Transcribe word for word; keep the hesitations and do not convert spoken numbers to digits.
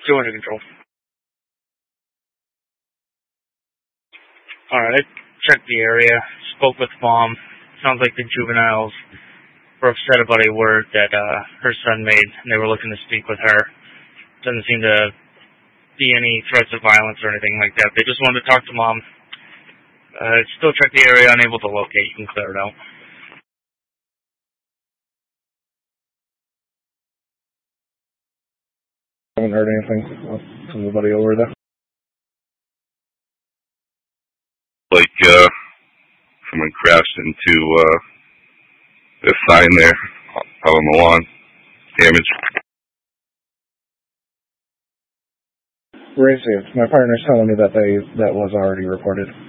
Two under control. Alright, I checked the area, spoke with mom. Sounds like the juveniles were upset about a word that uh, her son made, and they were looking to speak with her. Doesn't seem to be any threats of violence or anything like that. They just wanted to talk to mom. Uh, still check the area, unable to locate. You can clear it out. Haven't heard anything from anybody over there. Like, uh, someone crashed into, uh, a sign there out on the lawn. Damage. Received. My partner's telling me that they that was already reported.